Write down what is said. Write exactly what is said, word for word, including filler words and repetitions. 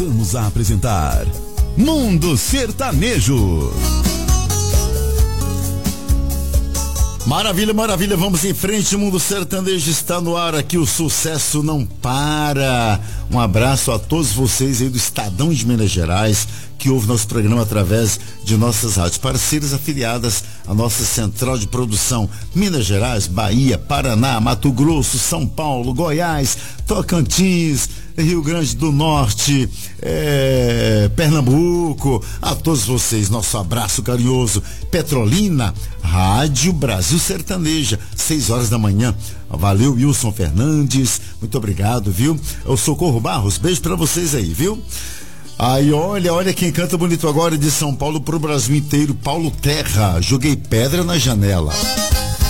Vamos a apresentar Mundo Sertanejo. Maravilha, maravilha, vamos em frente, o Mundo Sertanejo está no ar aqui, o sucesso não para. Um abraço a todos vocês aí do Estadão de Minas Gerais, que ouve nosso programa através de nossas rádios parceiras afiliadas à nossa central de produção, Minas Gerais, Bahia, Paraná, Mato Grosso, São Paulo, Goiás, Tocantins, Rio Grande do Norte, é, Pernambuco. A todos vocês, nosso abraço carinhoso. Petrolina, Rádio Brasil Sertaneja, seis horas da manhã. Valeu, Wilson Fernandes, muito obrigado, viu? Eu sou Socorro Barros, beijo pra vocês aí, viu? Aí, olha, olha quem canta bonito agora de São Paulo pro Brasil inteiro, Paulo Terra, Joguei Pedra na Janela.